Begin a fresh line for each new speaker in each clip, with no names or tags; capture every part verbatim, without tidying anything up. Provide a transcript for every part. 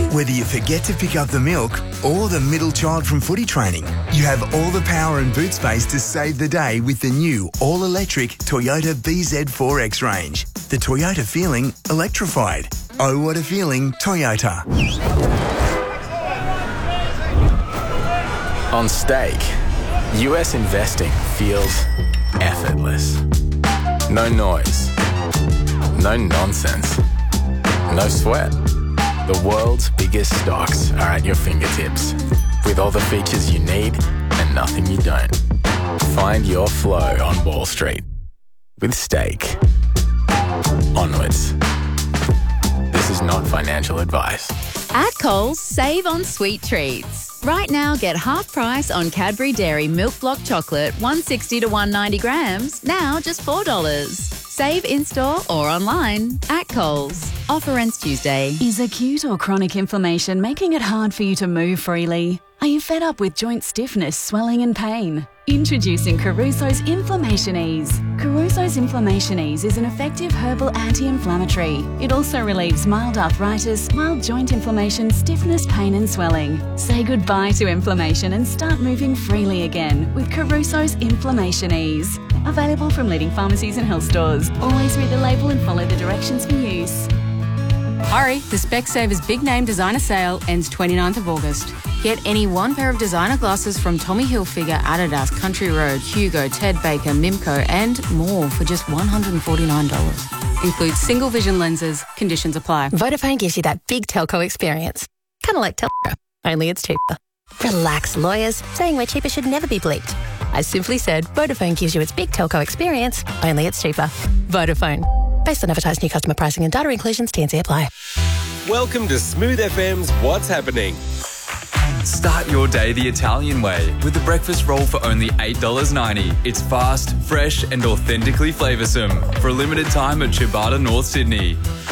Whether you forget to pick up the milk or the middle child from footy training, you have all the power and boot space to save the day with the new all-electric Toyota B Z four X range. The Toyota feeling electrified. Oh, what a feeling, Toyota.
On Stake, U S investing feels effortless. No noise. No nonsense. No sweat. The world's biggest stocks are at your fingertips, with all the features you need and nothing you don't. Find your flow on Wall Street with Stake. Onwards. This is not financial advice.
At Coles, save on sweet treats. Right now, get half price on Cadbury Dairy Milk Block Chocolate, one sixty to one ninety grams, now just four dollars. Save in-store or online at Coles. Offer ends Tuesday.
Is acute or chronic inflammation making it hard for you to move freely? Are you fed up with joint stiffness, swelling and pain? Introducing Caruso's Inflammation Ease. Caruso's Inflammation Ease is an effective herbal anti-inflammatory. It also relieves mild arthritis, mild joint inflammation, stiffness, pain and swelling. Say goodbye to inflammation and start moving freely again with Caruso's Inflammation Ease. Available from leading pharmacies and health stores. Always read the label and follow the directions for use.
Hurry, the Specsavers Big Name Designer Sale ends twenty-ninth of August. Get any one pair of designer glasses from Tommy Hilfiger, Adidas, Country Road, Hugo, Ted Baker, Mimco and more for just one hundred forty-nine dollars. Includes single vision lenses. Conditions apply.
Vodafone gives you that big telco experience. Kind of like Telco, only it's cheaper. Relax, lawyers. Saying we're cheaper should never be bleeped. I simply said Vodafone gives you its big telco experience, only it's cheaper. Vodafone. Based on advertised new customer pricing and data inclusions, T and C apply.
Welcome to Smooth F M's What's Happening.
Start your day the Italian way with the breakfast roll for only eight dollars ninety. It's fast, fresh and authentically flavoursome. For a limited time at Ciabatta, North Sydney.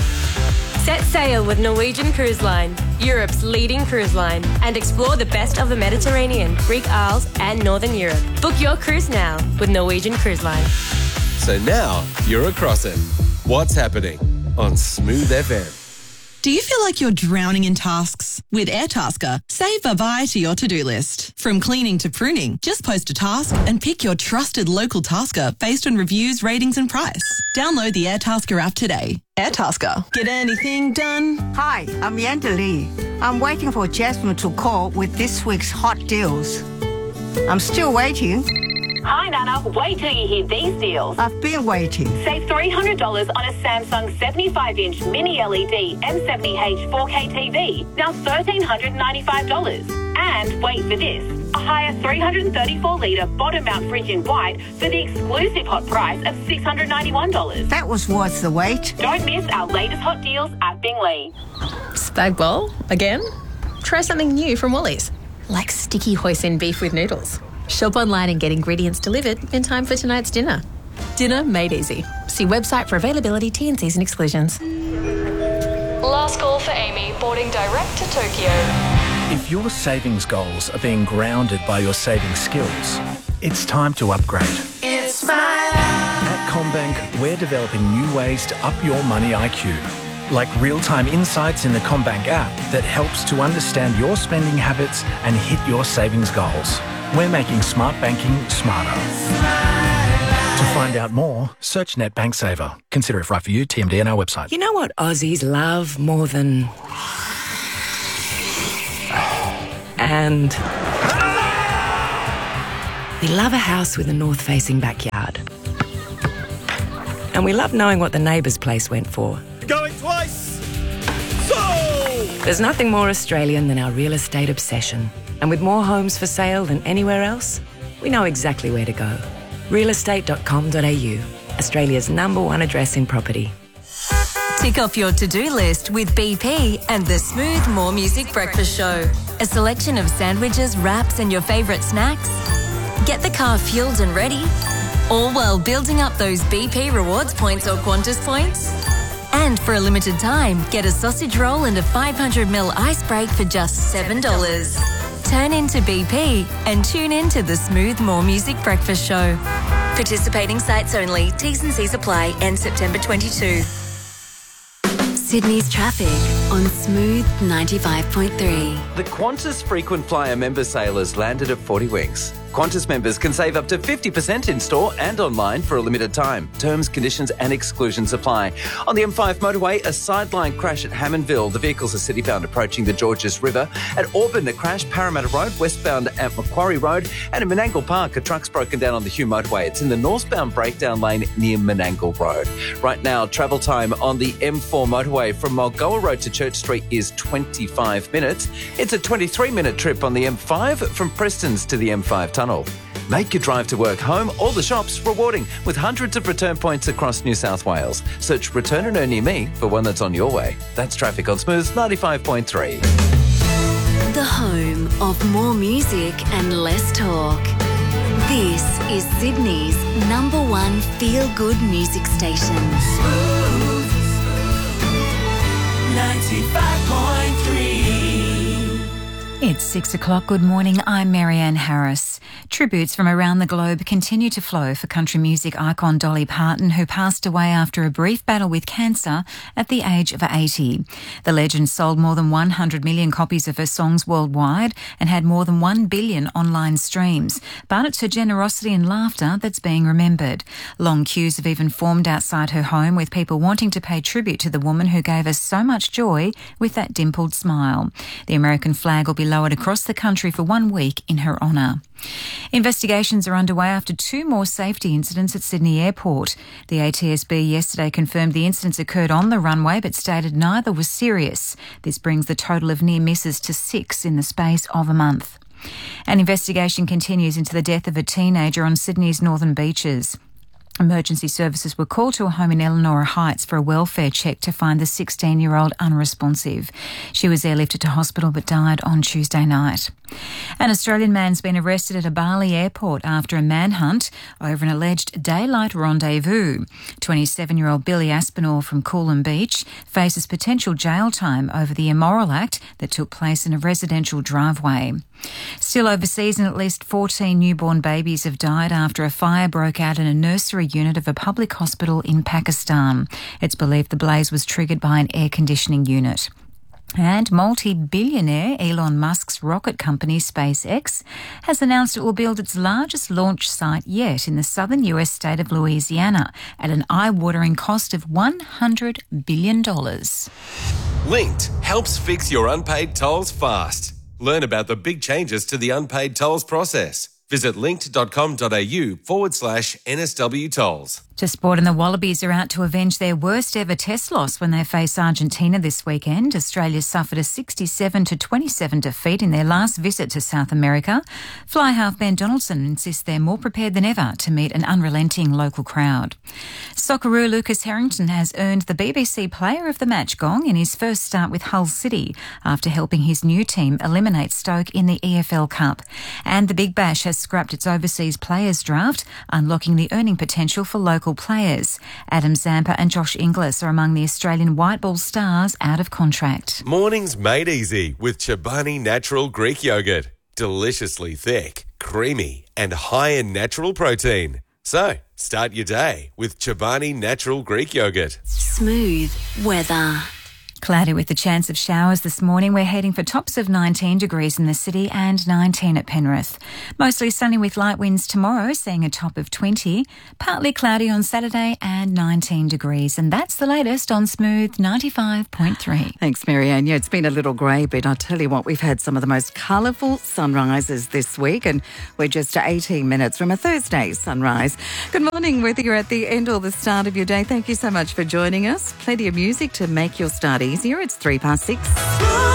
Set sail with Norwegian Cruise Line, Europe's leading cruise line, and explore the best of the Mediterranean, Greek Isles and Northern Europe. Book your cruise now with Norwegian Cruise Line.
So now you're across it. What's Happening on Smooth F M.
Do you feel like you're drowning in tasks? With Airtasker, say bye-bye to your to-do list. From cleaning to pruning, just post a task and pick your trusted local tasker based on reviews, ratings and price. Download the Airtasker app today. Airtasker. Get anything done?
Hi, I'm Yanda Lee. I'm waiting for Jasmine to call with this week's hot deals. I'm still waiting.
Hi, Nana. Wait till you hear these deals.
I've been waiting.
Save three hundred dollars on a Samsung seventy-five inch mini L E D M seventy H four K T V, now one thousand three hundred ninety-five dollars. And wait for this, a higher three hundred thirty-four litre bottom mount fridge in white for the exclusive hot price of six hundred ninety-one dollars.
That was worth the wait.
Don't miss our latest hot deals at Bingley.
Spag bowl? Again? Try something new from Woolies, like sticky hoisin beef with noodles. Shop online and get ingredients delivered in time for tonight's dinner. Dinner made easy. See website for availability, T and Cs and exclusions.
Last call for Amy, boarding direct to Tokyo.
If your savings goals are being grounded by your saving skills, it's time to upgrade.
It's my life.
At CommBank, we're developing new ways to up your money I Q. Like real-time insights in the CommBank app that helps to understand your spending habits and hit your savings goals. We're making smart banking smarter. To find out more, search NetBank Saver. Consider if right for you, T M D and our website.
You know what Aussies love more than... And... we love a house with a north-facing backyard. And we love knowing what the neighbour's place went for.
Going twice! So!
There's nothing more Australian than our real estate obsession. And with more homes for sale than anywhere else, we know exactly where to go. real estate dot com dot a u, Australia's number one address in property.
Tick off your to-do list with B P and the Smooth More Music Breakfast Show. A selection of sandwiches, wraps and your favourite snacks. Get the car fueled and ready, all while building up those B P rewards points or Qantas points. And for a limited time, get a sausage roll and a five hundred milliliter ice break for just seven dollars. Turn into B P and tune in to the Smooth More Music Breakfast Show. Participating sites only. T's and C's apply. End September twenty-second. Sydney's traffic on Smooth ninety-five point three.
The Qantas frequent flyer member sale has landed at forty Winks. Qantas members can save up to fifty percent in store and online for a limited time. Terms, conditions and exclusions apply. On the M five motorway, a sideline crash at Hammondville. The vehicles are city-bound approaching the Georges River. At Auburn, a crash, Parramatta Road, westbound at Macquarie Road. And in Menangle Park, a truck's broken down on the Hume motorway. It's in the northbound breakdown lane near Menangle Road. Right now, travel time on the M four motorway from Mulgoa Road to Church Street is twenty-five minutes. It's a twenty-three minute trip on the M five from Prestons to the M five tunnel. Make your drive to work, home or the shops rewarding with hundreds of return points across New South Wales. Search Return and Earn Near Me for one that's on your way. That's traffic on Smooth ninety-five point three.
The home of more music and less talk. This is Sydney's number one feel-good music station.
Smooth ninety-five point three.
It's six o'clock. Good morning. I'm Marianne Harris. Tributes from around the globe continue to flow for country music icon Dolly Parton, who passed away after a brief battle with cancer at the age of eighty. The legend sold more than one hundred million copies of her songs worldwide and had more than one billion online streams. But it's her generosity and laughter that's being remembered. Long queues have even formed outside her home, with people wanting to pay tribute to the woman who gave us so much joy with that dimpled smile. The American flag will be lowered across the country for one week in her honour. Investigations are underway after two more safety incidents at Sydney Airport. The A T S B yesterday confirmed the incidents occurred on the runway but stated neither was serious. This brings the total of near misses to six in the space of a month. An investigation continues into the death of a teenager on Sydney's northern beaches. Emergency services were called to a home in Elanora Heights for a welfare check to find the sixteen-year-old unresponsive. She was airlifted to hospital but died on Tuesday night. An Australian man's been arrested at a Bali airport after a manhunt over an alleged daylight rendezvous. twenty-seven-year-old Billy Aspinall from Coolum Beach faces potential jail time over the immoral act that took place in a residential driveway. Still overseas, and at least fourteen newborn babies have died after a fire broke out in a nursery unit of a public hospital in Pakistan. It's believed the blaze was triggered by an air conditioning unit. And multi-billionaire Elon Musk's rocket company SpaceX has announced it will build its largest launch site yet in the southern U S state of Louisiana at an eye-watering cost of one hundred billion dollars.
Linked helps fix your unpaid tolls fast. Learn about the big changes to the unpaid tolls process. Visit linked.com.au forward slash NSW tolls.
To sport, and the Wallabies are out to avenge their worst ever test loss when they face Argentina this weekend. Australia suffered a sixty-seven to twenty-seven defeat in their last visit to South America. Fly half Ben Donaldson insists they're more prepared than ever to meet an unrelenting local crowd. Socceroo Lucas Harrington has earned the B B C Player of the Match gong in his first start with Hull City after helping his new team eliminate Stoke in the E F L Cup. And the Big Bash has scrapped its overseas players draft, unlocking the earning potential for local players. Adam Zampa and Josh Inglis are among the Australian white ball stars out of contract.
Mornings made easy with Chobani Natural Greek Yogurt. Deliciously thick, creamy and high in natural protein. So, start your day with Chobani Natural Greek Yogurt.
Smooth weather.
Cloudy with the chance of showers this morning. We're heading for tops of nineteen degrees in the city and nineteen at Penrith. Mostly sunny with light winds tomorrow, seeing a top of twenty. Partly cloudy on Saturday and nineteen degrees. And that's the latest on Smooth ninety-five point three.
Thanks, Marianne. Yeah, it's been a little grey, but I tell you what, we've had some of the most colourful sunrises this week, and we're just eighteen minutes from a Thursday sunrise. Good morning, whether you're at the end or the start of your day. Thank you so much for joining us. Plenty of music to make your start easier. It's three past six.